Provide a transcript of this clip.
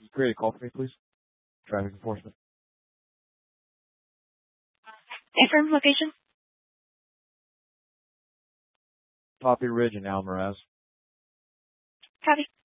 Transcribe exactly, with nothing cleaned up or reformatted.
Create a call for me, please. Traffic enforcement. Affirm location. Poppy Ridge and Almaraz. Copy.